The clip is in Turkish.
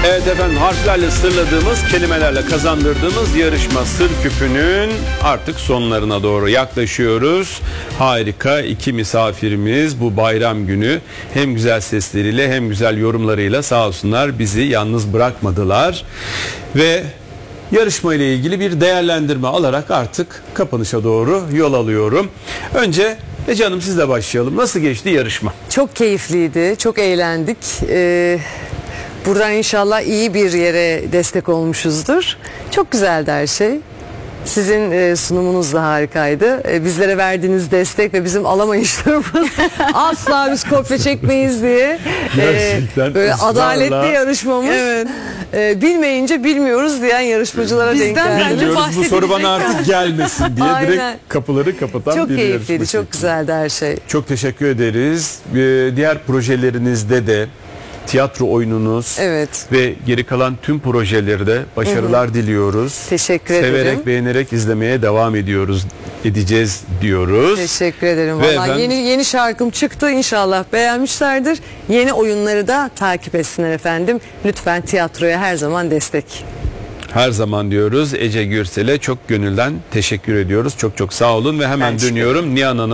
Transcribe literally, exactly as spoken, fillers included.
Evet efendim, harflerle sırladığımız, kelimelerle kazandırdığımız yarışma Sır Küpü'nün artık sonlarına doğru yaklaşıyoruz. Harika iki misafirimiz bu bayram günü hem güzel sesleriyle hem güzel yorumlarıyla sağ olsunlar bizi yalnız bırakmadılar. Ve yarışma ile ilgili bir değerlendirme alarak artık kapanışa doğru yol alıyorum. Önce Ece Hanım, sizle başlayalım. Nasıl geçti yarışma? Çok keyifliydi, çok eğlendik. Ee, buradan inşallah iyi bir yere destek olmuşuzdur. Çok güzeldi her şey. Sizin e, sunumunuz da harikaydı. E, bizlere verdiğiniz destek ve bizim alamayışlarımız asla biz kopya çekmeyiz diye e, böyle ısrarla. adaletli yarışmamız. Evet. E, bilmeyince bilmiyoruz diyen yarışmacılara denk Bizden geldi. bence Bilmiyoruz, bu soru bana artık gelmesin diye Aynen. direkt kapıları kapatan Çok bir keyifliydi, yarışma çok şekli. güzeldi her şey. Çok teşekkür ederiz. Ee, diğer projelerinizde de tiyatro oyununuz Evet. ve geri kalan tüm projelerde başarılar diliyoruz. Teşekkür Severek, ederim. beğenerek izlemeye devam ediyoruz, edeceğiz diyoruz. Teşekkür ederim. Ve Vallahi efendim- yeni yeni şarkım çıktı. İnşallah beğenmişlerdir. Yeni oyunları da takip etsinler efendim. Lütfen tiyatroya her zaman destek. Her zaman diyoruz. Ece Gürsel'e çok gönülden teşekkür ediyoruz. Çok çok sağ olun ve hemen Ben teşekkür dönüyorum Nihan Hanım.